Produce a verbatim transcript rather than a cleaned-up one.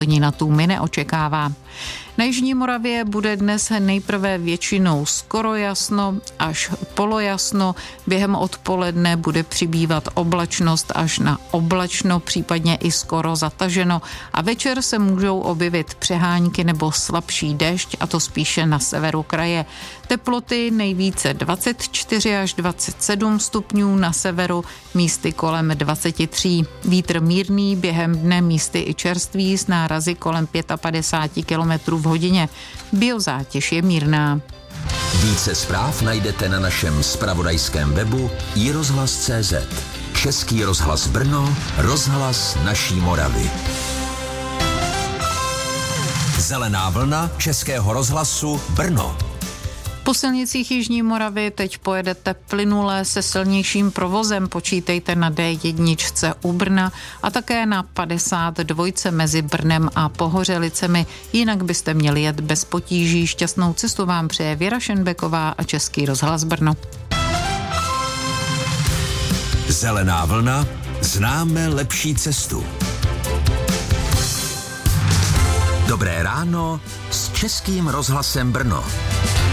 na tůmy neočekává. Na jižní Moravě bude dnes nejprve většinou skoro jasno až polojasno. Během odpoledne bude přibývat oblačnost až na oblačno, případně i skoro zataženo. A večer se můžou objevit přehánky nebo slabší déšť, a to spíše na severu kraje. Teploty nejvíce dvacet čtyři až dvacet sedm stupňů, na severu místy kolem dvacet tři. Vítr mírný, během dne místy i čerstvý s nárazy kolem padesát pět kilometrů v hodině. Biozátěž je mírná. Více zpráv najdete na našem zpravodajském webu i rozhlas tečka cé zet. Český rozhlas Brno, rozhlas naší Moravy. Zelená vlna Českého rozhlasu Brno. Po silnicích jižní Moravy teď pojedete plynule se silnějším provozem, počítejte na dé jedna u Brna a také na padesát dva mezi Brnem a Pohořelicemi, jinak byste měli jet bez potíží. Šťastnou cestu vám přeje Věra Šenbeková a Český rozhlas Brno. Zelená vlna, známe lepší cestu. Dobré ráno s Českým rozhlasem Brno.